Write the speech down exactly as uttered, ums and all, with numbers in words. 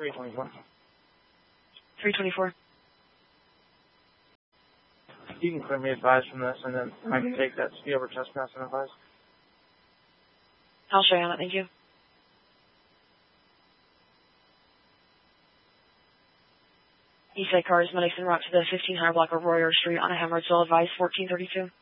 three twenty-four. three twenty-four. You can clear me advised from this, and then I can take that speed over trespass and advise. I'll show you on it. Thank you. Eastside cars, Madison route to the fifteen higher block of Royer Street on a Hemorrhage, advise fourteen thirty-two.